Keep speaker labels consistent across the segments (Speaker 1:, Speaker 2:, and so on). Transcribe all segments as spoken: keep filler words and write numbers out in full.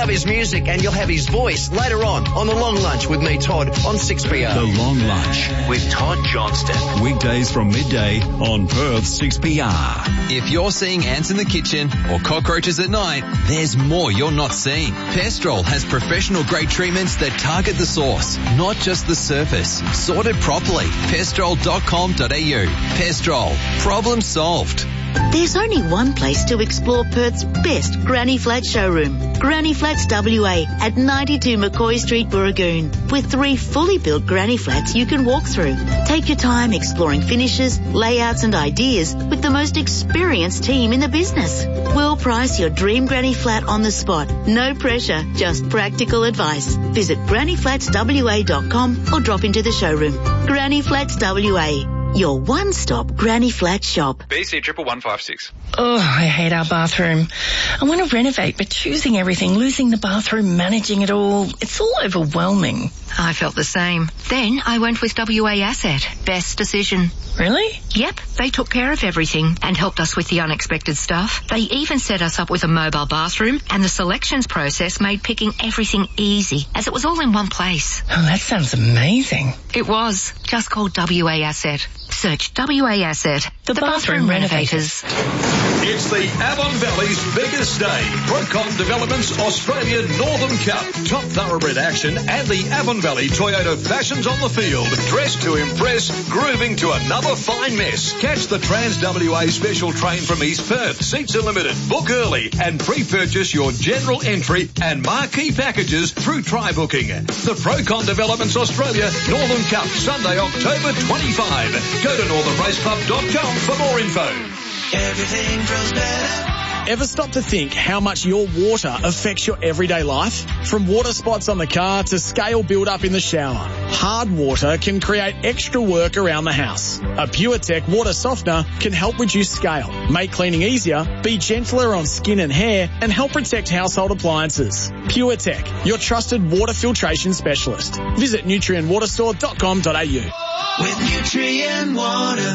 Speaker 1: love his music and you'll have his voice later on on The Long Lunch with me, Todd, on six P R.
Speaker 2: The Long Lunch with Todd Johnston. Weekdays from midday on Perth six P R.
Speaker 3: If you're seeing ants in the kitchen or cockroaches at night, there's more you're not seeing. Pestrol has professional grade treatments that target the source, not just the surface. Sorted properly. pestrol dot com dot a u. Pestrol. Problem solved.
Speaker 4: There's only one place to explore Perth's best Granny Flat showroom. Granny Flats W A at ninety-two McCoy Street, Burragoon. With three fully built Granny Flats you can walk through. Take your time exploring finishes, layouts and ideas with the most experienced team in the business. We'll price your dream Granny Flat on the spot. No pressure, just practical advice. Visit granny flats w a dot com or drop into the showroom. Granny Flats W A. Your one-stop Granny Flat shop.
Speaker 5: B C triple one five six.
Speaker 6: Oh, I hate our bathroom. I want to renovate, but choosing everything, losing the bathroom, managing it all, it's all overwhelming.
Speaker 7: I felt the same. Then I went with W A Asset. Best decision.
Speaker 6: Really?
Speaker 7: Yep, they took care of everything and helped us with the unexpected stuff. They even set us up with a mobile bathroom, and the selections process made picking everything easy, as it was all in one place.
Speaker 6: Oh, that sounds amazing.
Speaker 7: It was. Just call W A Asset. Search W A Asset.
Speaker 6: The, the bathroom, bathroom renovators.
Speaker 8: It's the Avon Valley's biggest day. Procon Developments Australia Northern Cup. Top thoroughbred action and the Avon Valley Toyota fashions on the field. Dressed to impress, grooving to another fine mess. Catch the Trans W A special train from East Perth. Seats are limited. Book early and pre-purchase your general entry and marquee packages through try booking. The Procon Developments Australia Northern Cup, Sunday, October twenty-fifth. Go to northern race club dot com for more info.
Speaker 9: Everything grows better.
Speaker 10: Ever stop to think how much your water affects your everyday life? From water spots on the car to scale build-up in the shower, hard water can create extra work around the house. A PureTech water softener can help reduce scale, make cleaning easier, be gentler on skin and hair, and help protect household appliances. PureTech, your trusted water filtration specialist. Visit nutrient water store dot com dot a u.
Speaker 9: With Nutrient Water.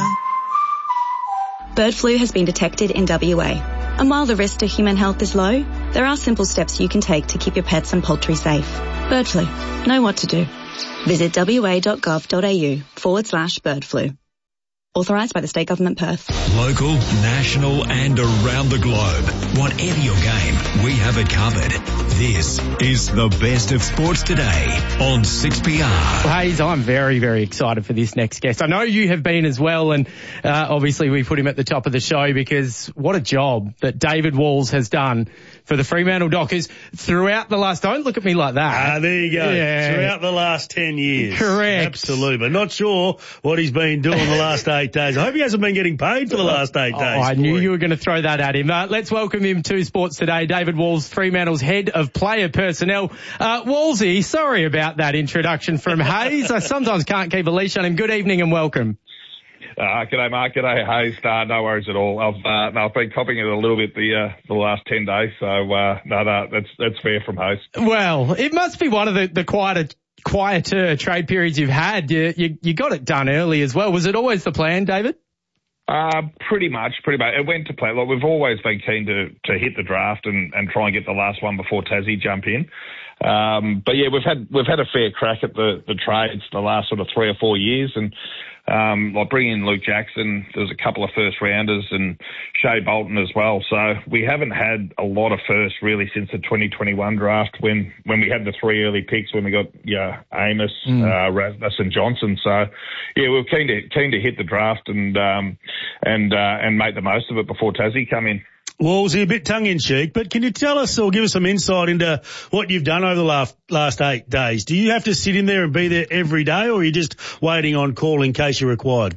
Speaker 11: Bird flu has been detected in W A. And while the risk to human health is low, there are simple steps you can take to keep your pets and poultry safe. Bird flu. Know what to do. Visit w a dot gov dot a u forward slash bird flu. Authorised by the State Government Perth.
Speaker 2: Local, national and around the globe. Whatever your game, we have it covered. This is the best of sports today on six P R.
Speaker 12: Well, Hayes, I'm very, very excited for this next guest. I know you have been as well, and uh, obviously we put him at the top of the show because what a job that David Walls has done for the Fremantle Dockers throughout the last... Don't look at me like that.
Speaker 13: Ah, there you go.
Speaker 12: Yeah.
Speaker 13: Throughout the last ten years.
Speaker 12: Correct.
Speaker 13: Absolutely. But not sure what he's been doing the last eight days. I hope he hasn't been getting paid for the last eight
Speaker 12: oh,
Speaker 13: days.
Speaker 12: I knew you were going to throw that at him. Uh, let's welcome him to Sports Today. David Walls, Fremantle's head of player personnel. Uh, Wallsy, sorry about that introduction from Hayes. I sometimes can't keep a leash on him. Good evening and welcome.
Speaker 5: Uh, g'day, Mark. G'day, Hayes. Uh, no worries at all. I've uh, no, I've been copying it a little bit the uh, the last ten days, so uh, no, no, that's that's fair from Hayes.
Speaker 12: Well, it must be one of the, the quieter quieter trade periods you've had. You, you you got it done early as well. Was it always the plan, David?
Speaker 5: Uh, pretty much, pretty much. It went to plan. Like, we've always been keen to, to hit the draft and, and try and get the last one before Tassie jump in. Um, but yeah, we've had, we've had a fair crack at the, the trades the last sort of three or four years. And, um, like bringing in Luke Jackson, there was a couple of first rounders and Shea Bolton as well. So we haven't had a lot of firsts really since the twenty twenty-one draft when, when we had the three early picks when we got, yeah, Amos, mm. uh, Rasmus and Johnson. So yeah, we were keen to, keen to hit the draft and, um, and, uh, and make the most of it before Tassie come in.
Speaker 13: Wallsy, a bit tongue-in-cheek, but can you tell us or give us some insight into what you've done over the last, last eight days? Do you have to sit in there and be there every day, or are you just waiting on call in case you're required?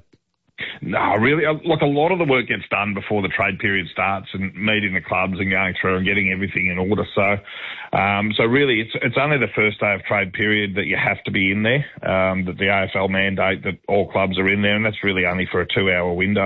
Speaker 5: No, really. Look, a lot of the work gets done before the trade period starts and meeting the clubs and going through and getting everything in order. So, um, so really, it's it's only the first day of trade period that you have to be in there. Um, that the A F L mandate that all clubs are in there, and that's really only for a two-hour window.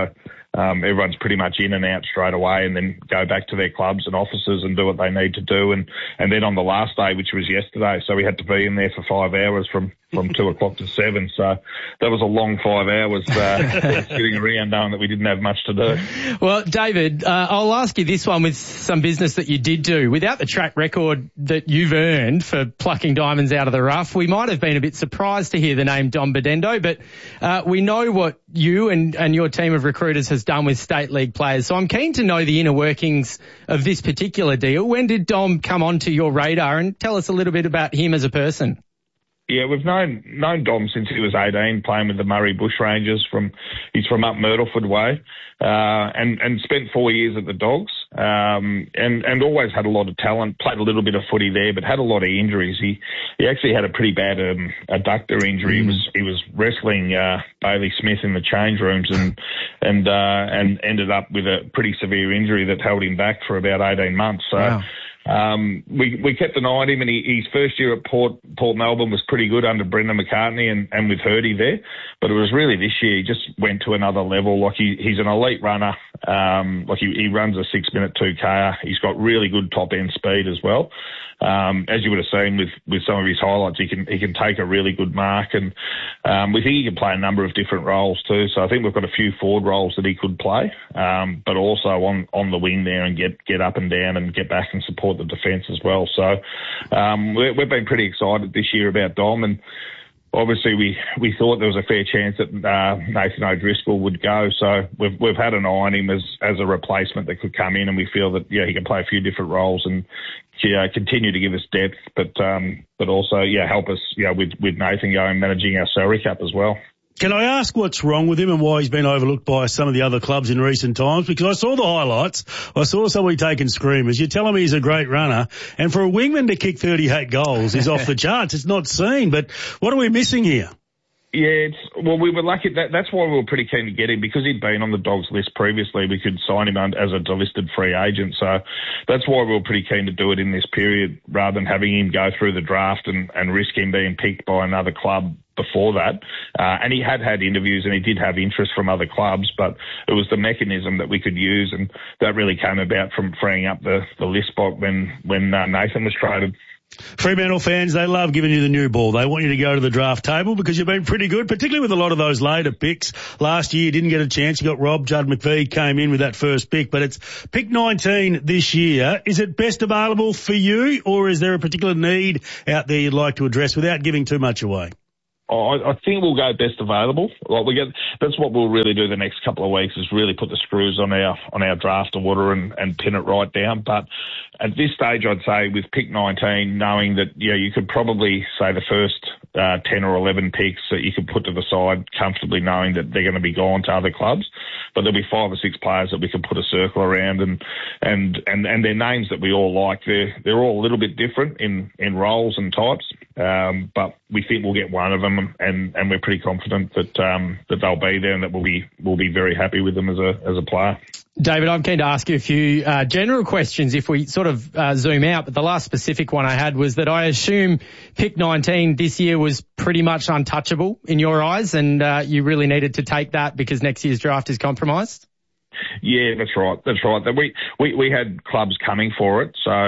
Speaker 5: um, everyone's pretty much in and out straight away, and then go back to their clubs and offices and do what they need to do. And, and then on the last day, which was yesterday, so we had to be in there for five hours from, from two o'clock to seven. So that was a long five hours uh, sitting around knowing that we didn't have much to do.
Speaker 12: Well, David, uh, I'll ask you this one with some business that you did do. Without the track record that you've earned for plucking diamonds out of the rough, we might have been a bit surprised to hear the name Dom Bedendo, but uh, we know what you and, and your team of recruiters has done with State League players. So I'm keen to know the inner workings of this particular deal. When did Dom come onto your radar, and tell us a little bit about him as a person?
Speaker 5: Yeah, we've known known Dom since he was eighteen, playing with the Murray Bushrangers. From he's from up Myrtleford way, uh, and and spent four years at the Dogs, um, and and always had a lot of talent. Played a little bit of footy there, but had a lot of injuries. He he actually had a pretty bad um, adductor injury. Mm. He was he was wrestling uh, Bailey Smith in the change rooms, and and uh, and ended up with a pretty severe injury that held him back for about eighteen months. So. Wow. Um, we, we kept an eye on him, and he, his first year at Port, Port Melbourne was pretty good under Brendan McCartney and, and with Hurdy there. But it was really this year, he just went to another level. Like he, he's an elite runner. Um, like he, he runs a six minute two K. He's got really good top end speed as well. Um, as you would have seen with, with some of his highlights, he can, he can take a really good mark, and, um, we think he can play a number of different roles too. So I think we've got a few forward roles that he could play, um, but also on, on the wing there and get, get up and down and get back and support the defence as well. So, um, we're, we've been pretty excited this year about Dom, and obviously we, we thought there was a fair chance that, uh, Nathan O'Driscoll would go. So we've, we've had an eye on him as, as a replacement that could come in, and we feel that, yeah, he can play a few different roles and, yeah, continue to give us depth, but, um, but also, yeah, help us, yeah, with, with Nathan going managing our salary cap as well.
Speaker 13: Can I ask what's wrong with him and why he's been overlooked by some of the other clubs in recent times? Because I saw the highlights. I saw somebody taking screamers. You're telling me he's a great runner. And for a wingman to kick thirty-eight goals is off the charts. It's not seen. But what are we missing here?
Speaker 5: Yeah, it's, well, we were lucky. That, that's why we were pretty keen to get him, because he'd been on the Dogs list previously. We could sign him as a delisted free agent. So that's why we were pretty keen to do it in this period, rather than having him go through the draft and, and risk him being picked by another club before that. Uh, and he had had interviews, and he did have interest from other clubs, but it was the mechanism that we could use, and that really came about from freeing up the, the list spot when, when uh, Nathan was traded.
Speaker 13: Fremantle fans, they love giving you the new ball. They want you to go to the draft table because you've been pretty good, particularly with a lot of those later picks. Last year, you didn't get a chance. You got robbed. Judd McVie came in with that first pick, but it's pick nineteen this year. Is it best available for you, or is there a particular need out there you'd like to address without giving too much away?
Speaker 5: Oh, I think we'll go best available. Like we get, that's what we'll really do the next couple of weeks, is really put the screws on our on our draft order and, and pin it right down. But at this stage, I'd say with pick nineteen, knowing that, yeah, you could probably say the first uh, ten or eleven picks that you could put to the side comfortably, knowing that they're going to be gone to other clubs. But there'll be five or six players that we can put a circle around, and and and, and they're names that we all like. They're they're all a little bit different in, in roles and types, um, but we think we'll get one of them, and, and we're pretty confident that um, that they'll be there, and that we'll be we'll be very happy with them as a as a player.
Speaker 12: David, I'm keen to ask you a few uh, general questions if we sort of uh, zoom out, but the last specific one I had was that I assume pick nineteen this year was pretty much untouchable in your eyes, and uh, you really needed to take that because next year's draft is compromised?
Speaker 5: Yeah, that's right. That's right. We we we had clubs coming for it, so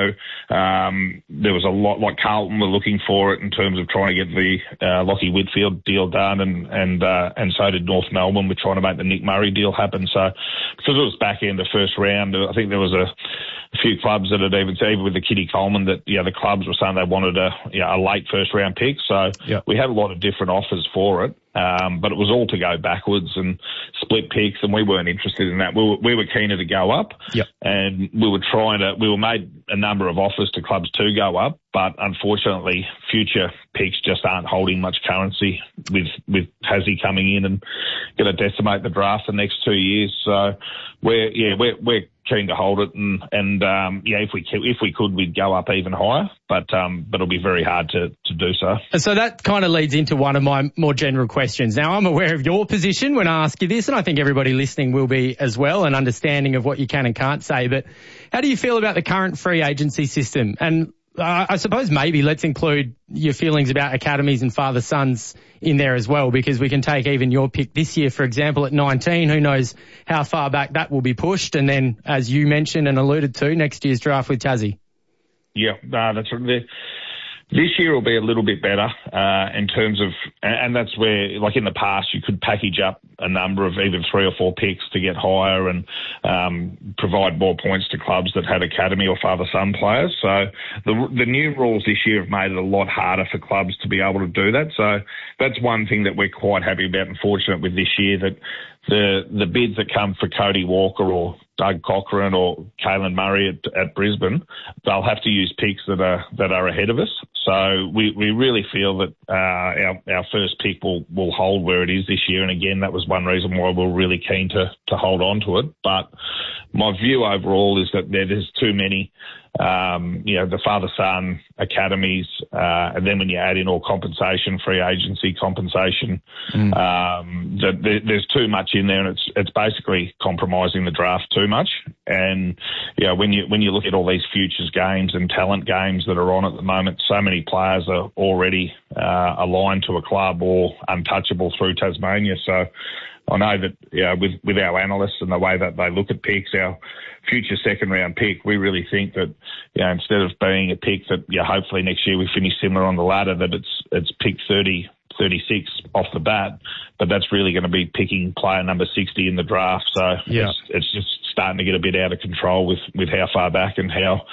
Speaker 5: um, there was a lot. Like Carlton were looking for it in terms of trying to get the uh, Lockie Whitfield deal done, and and uh, and so did North Melbourne. We're trying to make the Nick Murray deal happen. So because it was back end of first round, I think there was a. A few clubs that had even, even with the Kitty Coleman, that, yeah, the clubs were saying they wanted a, you know, a late first round pick. So yep. we had a lot of different offers for it. Um, but it was all to go backwards and split picks, and we weren't interested in that. We were, we were keener to go up,
Speaker 12: yep.
Speaker 5: and we were trying to, we were made a number of offers to clubs to go up, but unfortunately future picks just aren't holding much currency with, with Tassie coming in and going to decimate the draft the next two years. So we're, yeah, we're, we're keen to hold it, and, and, um, yeah, if we, if we could, we'd go up even higher, but, um, but it'll be very hard to, to do so.
Speaker 12: So that kind of leads into one of my more general questions. Now, I'm aware of your position when I ask you this, and I think everybody listening will be as well, and understanding of what you can and can't say, but how do you feel about the current free agency system? And uh, I suppose maybe let's include your feelings about academies and father-sons in there as well, because we can take even your pick this year, for example, at nineteen. Who knows how far back that will be pushed? And then, as you mentioned and alluded to, next year's draft with Tassie.
Speaker 5: Yeah, no, that's right. This year will be a little bit better uh, in terms of, and that's where, like in the past, you could package up a number of even three or four picks to get higher and um, provide more points to clubs that had academy or father-son players. So the the new rules this year have made it a lot harder for clubs to be able to do that. So that's one thing that we're quite happy about and fortunate with this year, that the the bids that come for Cody Walker or Doug Cochran or Caelan Murray at, at Brisbane, they'll have to use picks that are that are ahead of us. So we, we really feel that uh, our our first pick will, will hold where it is this year. And again, that was one reason why we're really keen to, to hold on to it. But my view overall is that there, there's too many, um, you know, the father-son academies, uh, and then when you add in all compensation, free agency compensation, mm. um, that there, there's too much in there, and it's it's basically compromising the draft too much. And you know, when you when you look at all these futures games and talent games that are on at the moment, so many players are already uh, aligned to a club or untouchable through Tasmania. So I know that, you know, with, with our analysts and the way that they look at picks, our future second round pick, we really think that, you know, instead of being a pick that, you know, hopefully next year we finish similar on the ladder, that it's it's pick thirty, thirty-six off the bat, but that's really going to be picking player number sixty in the draft. So yeah. it's, it's just starting to get a bit out of control with, with how far back and how,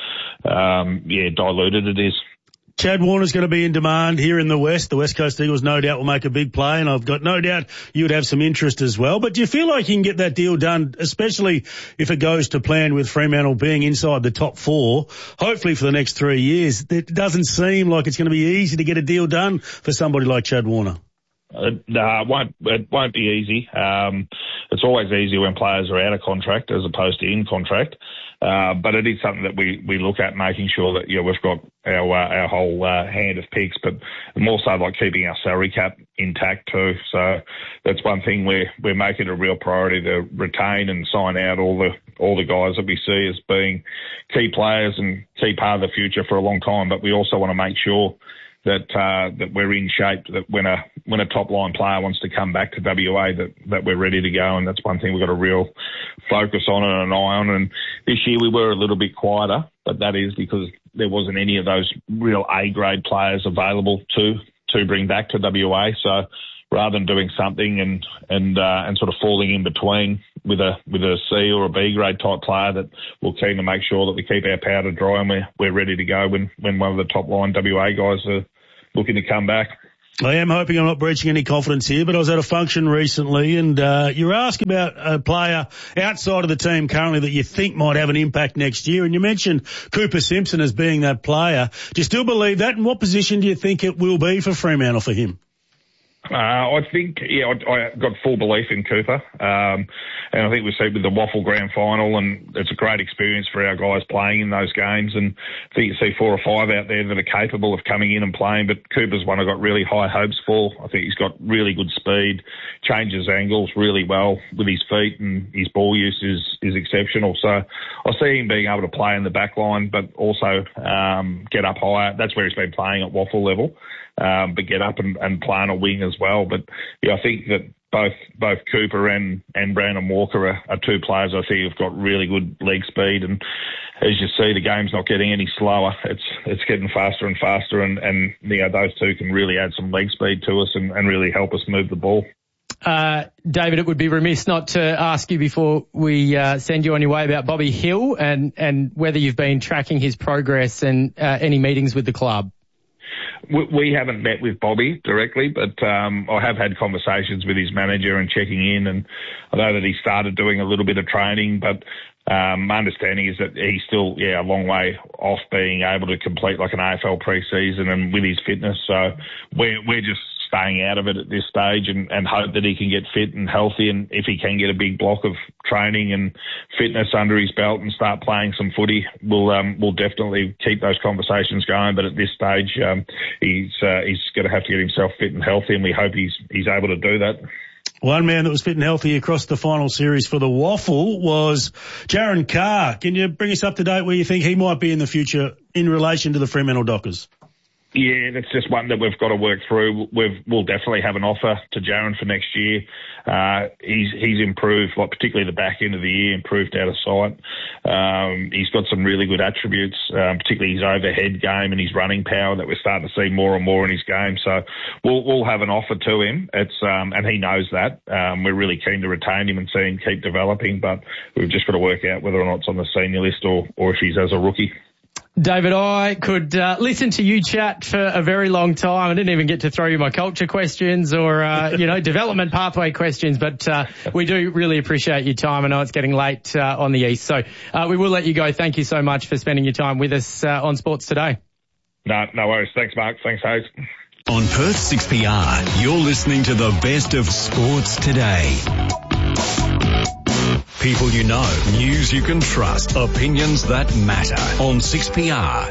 Speaker 5: um, yeah, diluted it is.
Speaker 13: Chad Warner's going to be in demand here in the West. The West Coast Eagles no doubt will make a big play, and I've got no doubt you would have some interest as well. But do you feel like you can get that deal done, especially if it goes to plan with Fremantle being inside the top four, hopefully for the next three years? It doesn't seem like it's going to be easy to get a deal done for somebody like Chad Warner.
Speaker 5: Uh, no, it won't, it won't be easy. Um, it's always easier when players are out of contract as opposed to in contract. Uh, but it is something that we, we look at, making sure that, you know, we've got our, uh, our whole, uh, hand of picks, but more so like keeping our salary cap intact too. So that's one thing we're, we're making a real priority to retain and sign out all the, all the guys that we see as being key players and key part of the future for a long time. But we also want to make sure that uh, that we're in shape, that when a when a top line player wants to come back to W A, that, that we're ready to go. And that's one thing we've got a real focus on and an eye on. And this year we were a little bit quieter, but that is because there wasn't any of those real A grade players available to to bring back to W A. So rather than doing something and and uh, and sort of falling in between with a with a C or a B grade type player, that we're keen to make sure that we keep our powder dry and we're we're ready to go when, when one of the top line W A guys are looking to come back.
Speaker 13: I am hoping I'm not breaching any confidence here, but I was at a function recently and uh, you were asked about a player outside of the team currently that you think might have an impact next year, and you mentioned Cooper Simpson as being that player. Do you still believe that, and what position do you think it will be for Fremantle for him?
Speaker 5: Uh, I think, yeah, I, I got full belief in Cooper. Um, and I think we see with the Waffle Grand Final, and it's a great experience for our guys playing in those games. And I think you see four or five out there that are capable of coming in and playing, but Cooper's one I've got really high hopes for. I think he's got really good speed, changes angles really well with his feet, and his ball use is, is exceptional. So I see him being able to play in the back line, but also um, get up higher. That's where he's been playing at Waffle level. Um, but get up and, and play on a wing as well. But yeah, I think that both both Cooper and, and Brandon Walker are, are two players I think have got really good leg speed. And as you see, the game's not getting any slower. It's it's getting faster and faster. And, and you know, those two can really add some leg speed to us and, and really help us move the ball.
Speaker 12: Uh, David, it would be remiss not to ask you before we uh, send you on your way about Bobby Hill and, and whether you've been tracking his progress and uh, any meetings with the club.
Speaker 5: We haven't met with Bobby directly, but um, I have had conversations with his manager and checking in, and I know that he started doing a little bit of training, but um, my understanding is that he's still, yeah, a long way off being able to complete like an A F L pre-season and with his fitness. So we're, we're just staying out of it at this stage and, and hope that he can get fit and healthy, and if he can get a big block of training and fitness under his belt and start playing some footy, we'll um, we'll definitely keep those conversations going. But at this stage, um, he's uh, he's going to have to get himself fit and healthy, and we hope he's he's able to do that.
Speaker 13: One man that was fit and healthy across the final series for the Waffle was Jaron Carr. Can you bring us up to date where you think he might be in the future in relation to the Fremantle Dockers?
Speaker 5: Yeah, that's just one that we've got to work through. We've, we'll definitely have an offer to Jaron for next year. Uh, he's he's improved, like particularly the back end of the year, improved out of sight. Um, he's got some really good attributes, um, particularly his overhead game and his running power that we're starting to see more and more in his game. So we'll we'll have an offer to him. It's um, and he knows that. Um, we're really keen to retain him and see him keep developing, but we've just got to work out whether or not it's on the senior list or or if he's as a rookie.
Speaker 12: David, I could uh, listen to you chat for a very long time. I didn't even get to throw you my culture questions or, uh, you know, development pathway questions, but uh, we do really appreciate your time. I know it's getting late uh, on the East, so uh, we will let you go. Thank you so much for spending your time with us uh, on Sports Today.
Speaker 5: No, no worries. Thanks, Mark. Thanks, Hayes.
Speaker 2: On Perth six P R, you're listening to the best of Sports Today. People you know, news you can trust, opinions that matter. On six P R.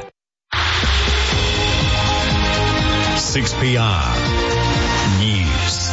Speaker 2: six P R News.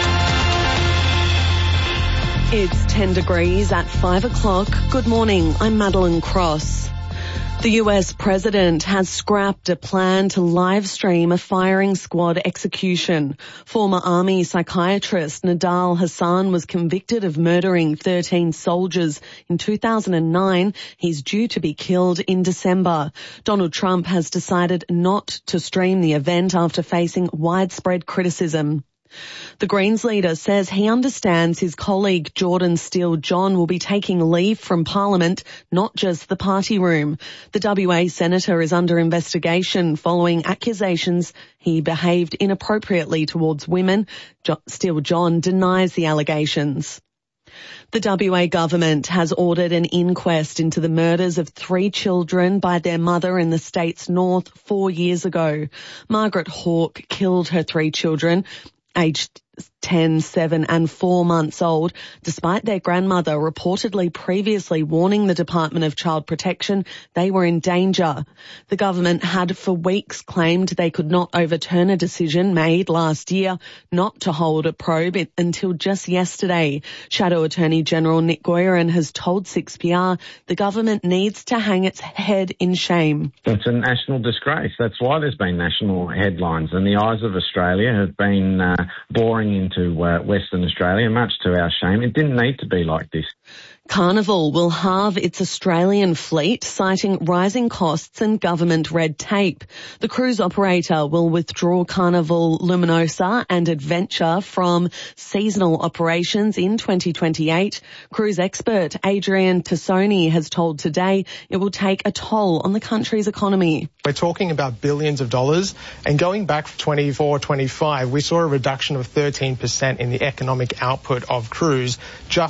Speaker 14: It's ten degrees at five o'clock. Good morning. I'm Madeline Cross. The U S president has scrapped a plan to live stream a firing squad execution. Former army psychiatrist Nidal Hasan was convicted of murdering thirteen soldiers in two thousand nine. He's due to be killed in December. Donald Trump has decided not to stream the event after facing widespread criticism. The Greens leader says he understands his colleague Jordan Steele-John will be taking leave from Parliament, not just the party room. The W A senator is under investigation following accusations he behaved inappropriately towards women. Jo- Steele-John denies the allegations. The W A government has ordered an inquest into the murders of three children by their mother in the state's north four years ago. Margaret Hawke killed her three children, aged ten, seven and four months old, despite their grandmother reportedly previously warning the Department of Child Protection they were in danger. The government had for weeks claimed they could not overturn a decision made last year not to hold a probe until just yesterday. Shadow Attorney General Nick Goiran has told six P R the government needs to hang its head in shame.
Speaker 15: It's a national disgrace. That's why there's been national headlines, and the eyes of Australia have been uh, boring into uh, Western Australia, much to our shame. It didn't need to be like this.
Speaker 14: Carnival will halve its Australian fleet, citing rising costs and government red tape. The cruise operator will withdraw Carnival Luminosa and Adventure from seasonal operations in twenty twenty-eight. Cruise expert Adrian Tassoni has told Today it will take a toll on the country's economy.
Speaker 16: We're talking about billions of dollars, and going back for twenty-four twenty-five, we saw a reduction of thirteen percent in the economic output of cruise just